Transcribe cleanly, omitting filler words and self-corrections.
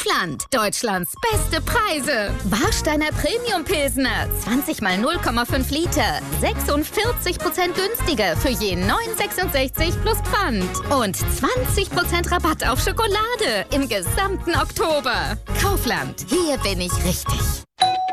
Kaufland. Deutschlands beste Preise. Warsteiner Premium Pilsner. 20 mal 0,5 Liter. 46% günstiger für je 9,66 plus Pfand. Und 20% Rabatt auf Schokolade im gesamten Oktober. Kaufland. Hier bin ich richtig.